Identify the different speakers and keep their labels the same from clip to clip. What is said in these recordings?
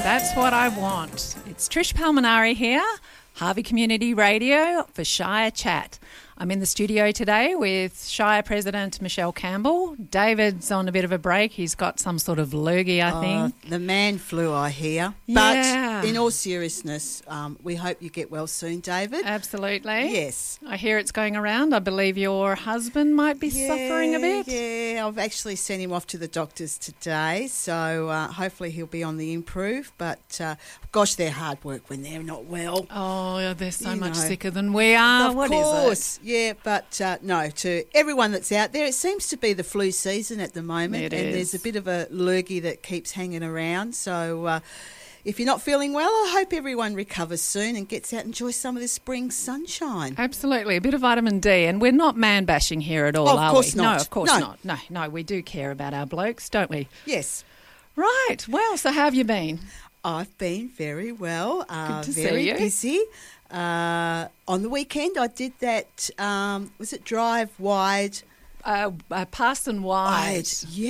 Speaker 1: That's what I want. It's Trish Palminari here, Harvey Community Radio for Shire Chat. I'm in the studio today with Shire President Michelle Campbell. David's on a bit of a break. He's got some sort of lurgy, I think.
Speaker 2: The man flu, I hear.
Speaker 1: Yeah.
Speaker 2: But in all seriousness, we hope you get well soon, David.
Speaker 1: Absolutely.
Speaker 2: Yes.
Speaker 1: I hear it's going around. I believe your husband might be suffering a bit.
Speaker 2: Yeah, I've actually sent him off to the doctors today, so hopefully he'll be on the improve. But, gosh, they're hard work when they're not well.
Speaker 1: Oh, they're so much sicker than we are.
Speaker 2: Of course. Yeah, but no, to everyone that's out there, it seems to be the flu season at the moment.
Speaker 1: It
Speaker 2: and
Speaker 1: is.
Speaker 2: There's a bit of a lurgy that keeps hanging around. So if you're not feeling well, I hope everyone recovers soon and gets out and enjoys some of this spring sunshine.
Speaker 1: Absolutely, a bit of vitamin D. And we're not man-bashing here at all, are we?
Speaker 2: Of course not.
Speaker 1: No, of course not. No, we do care about our blokes, don't we?
Speaker 2: Yes.
Speaker 1: Right. Well, so how have you been?
Speaker 2: I've been very well.
Speaker 1: Good to
Speaker 2: very
Speaker 1: see you.
Speaker 2: Busy. On the weekend, I did that, was it Drive Wide?
Speaker 1: Pass and Wide.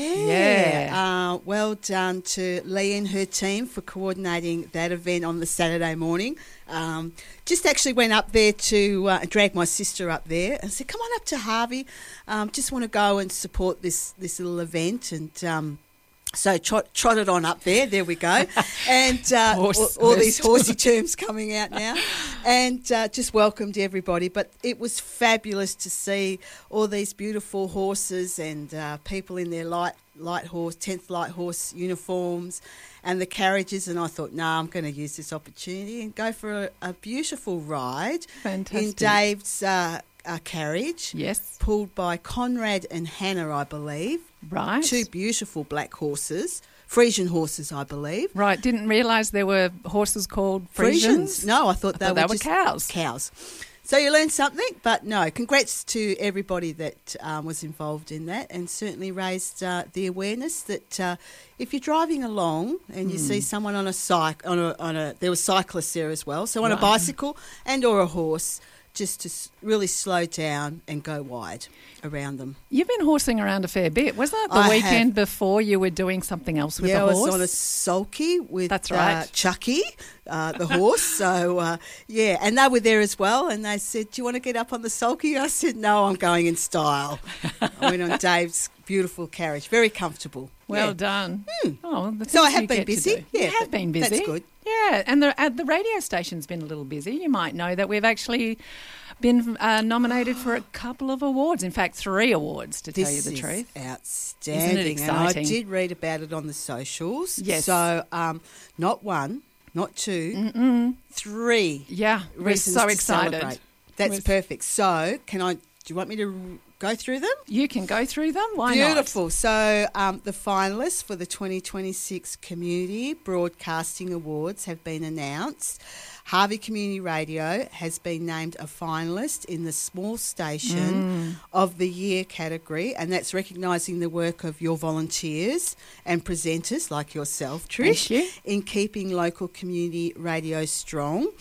Speaker 2: Yeah. Well done to Lee and her team for coordinating that event on the Saturday morning. Just actually went up there to drag my sister up there and said, come on up to Harvey. Just want to go and support this little event. And so trotted on up there. There we go. And all these horsey terms coming out now. And just welcomed everybody. But it was fabulous to see all these beautiful horses and people in their light horse, 10th light horse uniforms and the carriages. And I thought, I'm going to use this opportunity and go for a beautiful ride.
Speaker 1: Fantastic.
Speaker 2: In Dave's carriage.
Speaker 1: Yes.
Speaker 2: Pulled by Conrad and Hannah, I believe.
Speaker 1: Right.
Speaker 2: Two beautiful black horses, Frisian horses, I believe.
Speaker 1: Right. Didn't realise there were horses called Frisians.
Speaker 2: No, I thought they were
Speaker 1: just
Speaker 2: cows. So you learned something, but no, congrats to everybody that was involved in that and certainly raised the awareness that if you're driving along and you see someone on there were cyclists there as well, so on a bicycle and or a horse, just to really slow down and go wide around them.
Speaker 1: You've been horsing around a fair bit. Was that the weekend before you were doing something else with the horse?
Speaker 2: Yeah, I was on a sulky with
Speaker 1: That's right.
Speaker 2: Chucky, the horse. So, and they were there as well. And they said, do you want to get up on the sulky? I said, no, I'm going in style. I went on Dave's beautiful carriage. Very comfortable.
Speaker 1: Well done. Oh,
Speaker 2: so I have been busy. Yeah,
Speaker 1: you have been busy.
Speaker 2: That's good.
Speaker 1: Yeah, and the radio station's been a little busy. You might know that we've actually been nominated for a couple of awards. In fact, 3 awards, to tell you the truth.
Speaker 2: Outstanding.
Speaker 1: Isn't it exciting?
Speaker 2: And I did read about it on the socials.
Speaker 1: Yes.
Speaker 2: So not 1, not 2, 3.
Speaker 1: Yeah, we're so excited.
Speaker 2: Celebrate. That's perfect. So do you want me to go through them?
Speaker 1: You can go through them. Why not?
Speaker 2: Beautiful. So the finalists for the 2026 Community Broadcasting Awards have been announced. Harvey Community Radio has been named a finalist in the Small Station of the Year category, and that's recognising the work of your volunteers and presenters like yourself, Trish,
Speaker 1: Thank you.
Speaker 2: in keeping local community radio strong.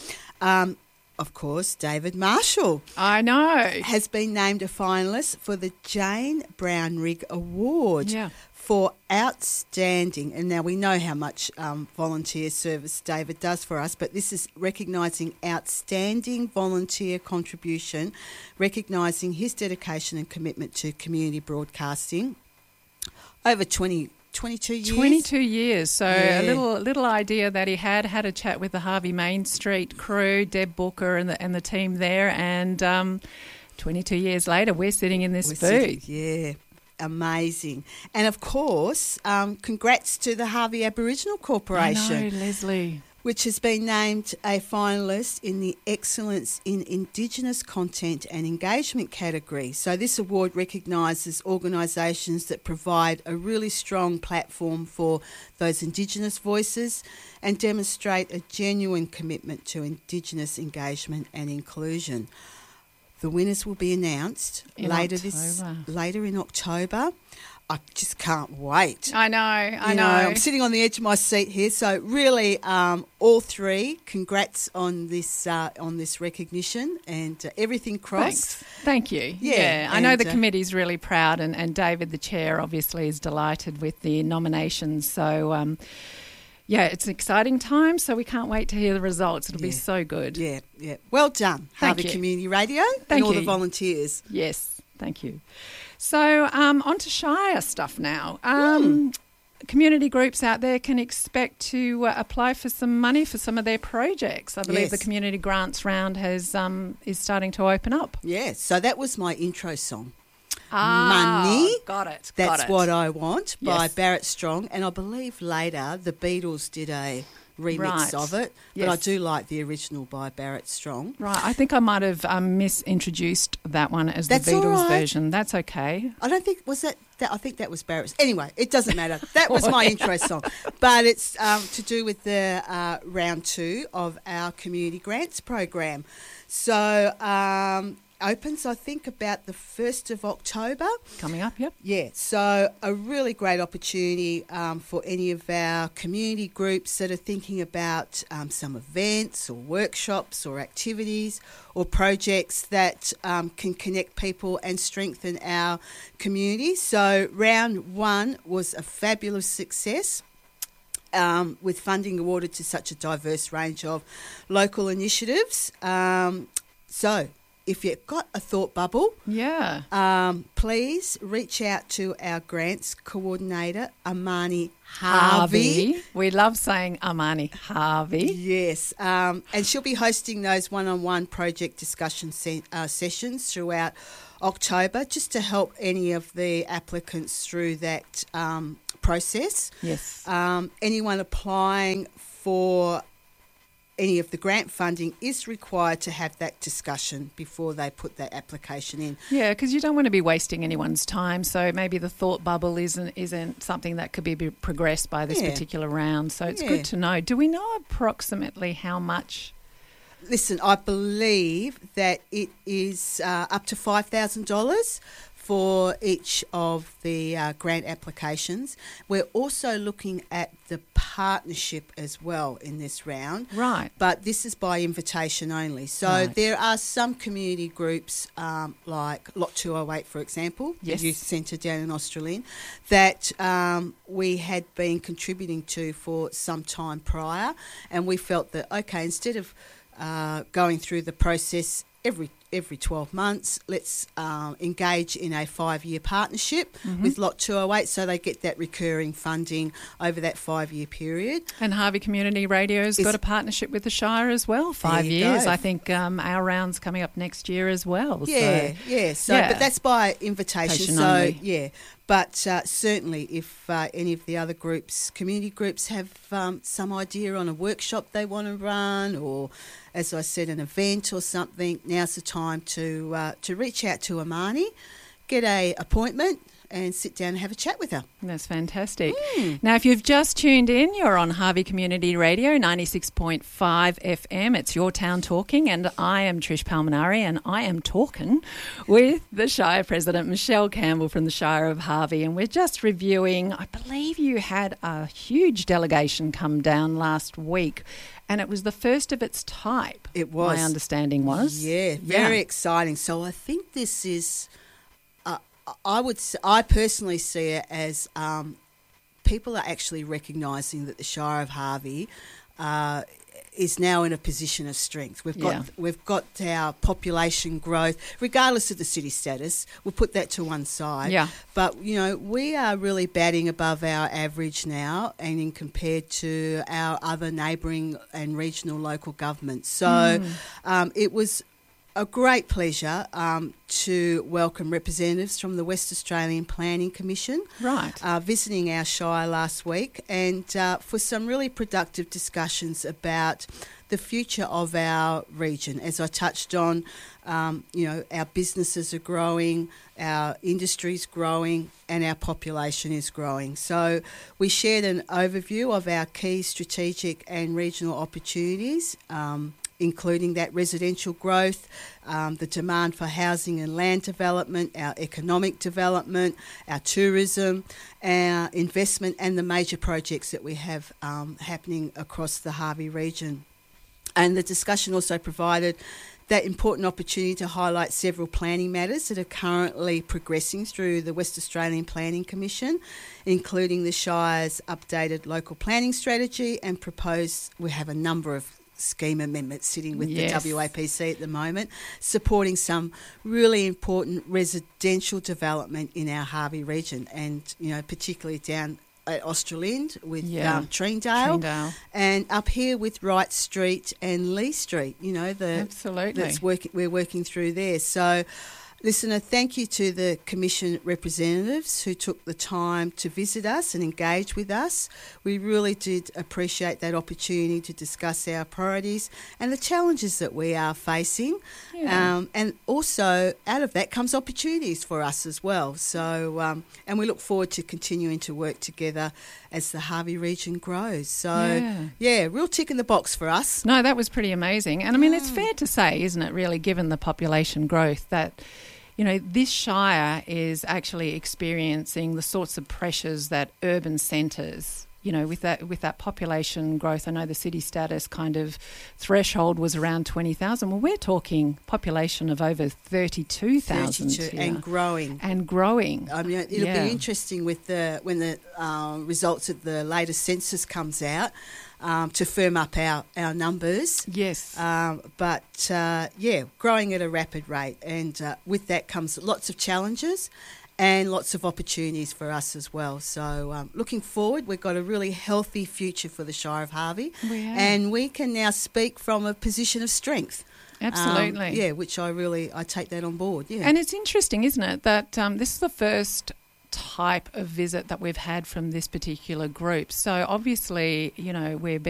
Speaker 2: Of course, David Marshall.
Speaker 1: I know.
Speaker 2: Has been named a finalist for the Jane Brownrigg Award for outstanding. And now we know how much volunteer service David does for us, but this is recognising outstanding volunteer contribution, recognising his dedication and commitment to community broadcasting over 22 years.
Speaker 1: 22 years. So a little idea that he had a chat with the Harvey Main Street crew, Deb Booker and the team there, and 22 years later we're sitting in this booth.
Speaker 2: Yeah. Amazing. And of course, congrats to the Harvey Aboriginal Corporation.
Speaker 1: I know, Leslie.
Speaker 2: Which has been named a finalist in the Excellence in Indigenous Content and Engagement category. So this award recognises organisations that provide a really strong platform for those Indigenous voices and demonstrate a genuine commitment to Indigenous engagement and inclusion. The winners will be announced later in October. I just can't wait.
Speaker 1: I know.
Speaker 2: I'm sitting on the edge of my seat here. So really, all 3, congrats on this recognition and everything crossed.
Speaker 1: Thanks. Thank you. Yeah. I know the committee's really proud, and David, the chair, obviously is delighted with the nominations. So, Yeah, it's an exciting time, so we can't wait to hear the results. It'll be so good.
Speaker 2: Yeah. Well done, Harvey Community Radio, and all the volunteers.
Speaker 1: Yes, thank you. So on to Shire stuff now. Community groups out there can expect to apply for some money for some of their projects. I believe the community grants round is starting to open up.
Speaker 2: Yeah, so that was my intro song.
Speaker 1: Money. Got it.
Speaker 2: That's What I Want by Barrett Strong. And I believe later the Beatles did a remix of it. But I do like the original by Barrett Strong.
Speaker 1: Right. I think I might have misintroduced that one as the Beatles version. That's okay.
Speaker 2: I don't think, was that I think that was Barrett's. Anyway, it doesn't matter. That was my intro song. But it's to do with the round 2 of our community grants program. So opens, I think, about the 1st of October.
Speaker 1: Coming up, yep.
Speaker 2: Yeah, so a really great opportunity for any of our community groups that are thinking about some events or workshops or activities or projects that can connect people and strengthen our community. So round 1 was a fabulous success. With funding awarded to such a diverse range of local initiatives. So if you've got a thought bubble, please reach out to our grants coordinator, Amani Harvey.
Speaker 1: We love saying Amani Harvey.
Speaker 2: Yes, and she'll be hosting those one-on-one project discussion sessions throughout October, just to help any of the applicants through that process.
Speaker 1: Yes.
Speaker 2: Anyone applying for any of the grant funding is required to have that discussion before they put that application in.
Speaker 1: Yeah, because you don't want to be wasting anyone's time. So maybe the thought bubble isn't something that could be progressed by this particular round. So it's good to know. Do we know approximately how much?
Speaker 2: Listen, I believe that it is up to $5,000 for each of the grant applications. We're also looking at the partnership as well in this round.
Speaker 1: Right.
Speaker 2: But this is by invitation only. So there are some community groups like Lot 208, for example, the youth centre down in Australind, that we had been contributing to for some time prior. And we felt that, okay, instead of going through the process every 12 months, let's engage in a 5-year partnership with Lot 208 so they get that recurring funding over that 5-year period.
Speaker 1: And Harvey Community Radio's got a partnership with the Shire as well, 5 years. I think our round's coming up next year as well.
Speaker 2: But that's by invitation.
Speaker 1: Only.
Speaker 2: But certainly if any of the other groups, community groups, have some idea on a workshop they want to run or, as I said, an event or something, now's the time to reach out to Amani, get an appointment and sit down and have a chat with her.
Speaker 1: That's fantastic. Now, if you've just tuned in, you're on Harvey Community Radio, 96.5 FM. It's Your Town Talking, and I am Trish Palminari, and I am talking with the Shire President, Michelle Campbell from the Shire of Harvey, and we're just reviewing, I believe you had a huge delegation come down last week, and it was the first of its type.
Speaker 2: It was.
Speaker 1: My understanding was.
Speaker 2: Yeah, very exciting. So I think this is... I personally see it as people are actually recognising that the Shire of Harvey is now in a position of strength. We've got our population growth, regardless of the city status. We'll put that to one side.
Speaker 1: Yeah.
Speaker 2: But we are really batting above our average now, and in compared to our other neighbouring and regional local governments. So it was a great pleasure to welcome representatives from the West Australian Planning Commission, visiting our Shire last week, and for some really productive discussions about the future of our region. As I touched on, our businesses are growing, our industry's growing, and our population is growing. So we shared an overview of our key strategic and regional opportunities, including that residential growth, the demand for housing and land development, our economic development, our tourism, our investment, and the major projects that we have happening across the Harvey region. And the discussion also provided that important opportunity to highlight several planning matters that are currently progressing through the West Australian Planning Commission, including the Shire's updated local planning strategy and we have a number of scheme amendments sitting with the WAPC at the moment, supporting some really important residential development in our Harvey region, and particularly down at Australind with Treendale, and up here with Wright Street and Lee Street.
Speaker 1: Absolutely,
Speaker 2: we're working through there. So, listener, thank you to the Commission representatives who took the time to visit us and engage with us. We really did appreciate that opportunity to discuss our priorities and the challenges that we are facing.
Speaker 1: Yeah.
Speaker 2: And also, out of that comes opportunities for us as well. So, and we look forward to continuing to work together as the Harvey region grows. So, real tick in the box for us.
Speaker 1: No, that was pretty amazing. And I mean, it's fair to say, isn't it, really, given the population growth, that this shire is actually experiencing the sorts of pressures that urban centres, with that population growth. I know the city status kind of threshold was around 20,000. Well, we're talking population of over 32,000 here.
Speaker 2: And growing. I mean, it'll be interesting when the results of the latest census comes out. To firm up our numbers.
Speaker 1: Yes.
Speaker 2: Growing at a rapid rate. And with that comes lots of challenges and lots of opportunities for us as well. So looking forward, we've got a really healthy future for the Shire of Harvey.
Speaker 1: We have.
Speaker 2: And we can now speak from a position of strength.
Speaker 1: Absolutely.
Speaker 2: Which I take that on board. Yeah.
Speaker 1: And it's interesting, isn't it, that this is the first type of visit that we've had from this particular group. So obviously, we're